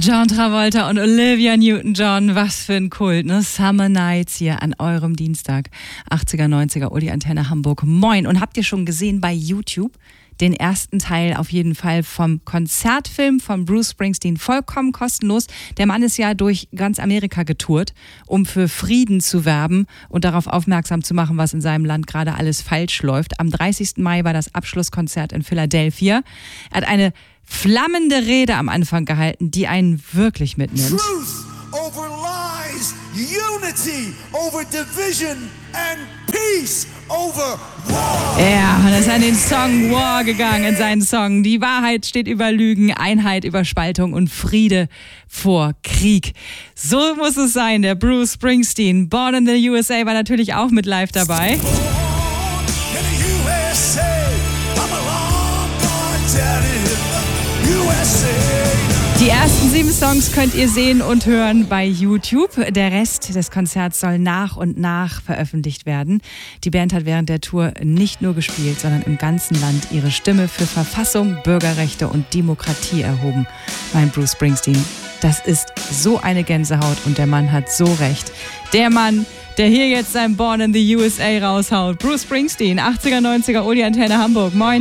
John Travolta und Olivia Newton-John, was für ein Kult, ne? Summer Nights hier an eurem Dienstag, 80er, 90er, Uli Antenne Hamburg. Moin. Und habt ihr schon gesehen bei YouTube den ersten Teil auf jeden Fall vom Konzertfilm von Bruce Springsteen, vollkommen kostenlos. Der Mann ist ja durch ganz Amerika getourt, um für Frieden zu werben und darauf aufmerksam zu machen, was in seinem Land gerade alles falsch läuft. Am 30. Mai war das Abschlusskonzert in Philadelphia. Er hat eine flammende Rede am Anfang gehalten, die einen wirklich mitnimmt. Truth over lies, unity over division and peace over war. Ja, und er ist an den Song War gegangen, in seinen Song. Die Wahrheit steht über Lügen, Einheit über Spaltung und Friede vor Krieg. So muss es sein, der Bruce Springsteen. Born in the USA war natürlich auch mit live dabei. In the USA, I'm a long gone daddy in the USA. Die ersten 7 Songs könnt ihr sehen und hören bei YouTube. Der Rest des Konzerts soll nach und nach veröffentlicht werden. Die Band hat während der Tour nicht nur gespielt, sondern im ganzen Land ihre Stimme für Verfassung, Bürgerrechte und Demokratie erhoben. Mein Bruce Springsteen, das ist so eine Gänsehaut und der Mann hat so recht. Der Mann, der hier jetzt sein Born in the USA raushaut. Bruce Springsteen, 80er, 90er, Uli Antenne Hamburg. Moin.